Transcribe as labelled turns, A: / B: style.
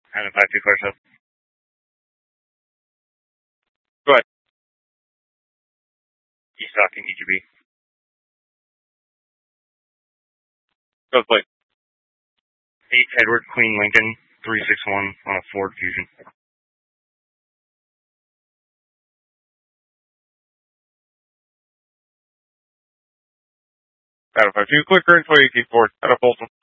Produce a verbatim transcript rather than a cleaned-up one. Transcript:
A: Adam five two, clear south. Go ahead. East talking, E G B. Go play. eight Edward Queen Lincoln, three six one on a Ford Fusion. Adam five two, quick current, twenty-eight Ford, out of Folsom.